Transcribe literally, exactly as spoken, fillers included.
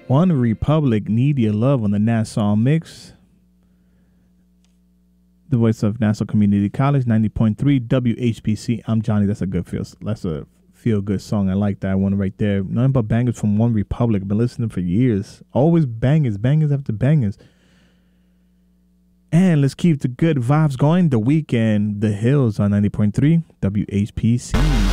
One Republic, Need Your Love on the Nassau Mix. The voice of Nassau Community College, ninety point three W H P C. I'm Johnny. That's a good feel. That's a feel good song. I like that one right there. Nothing but bangers from One Republic. Been listening for years. Always bangers, bangers after bangers. And let's keep the good vibes going. The Weekend, The Hills on ninety point three W H P C.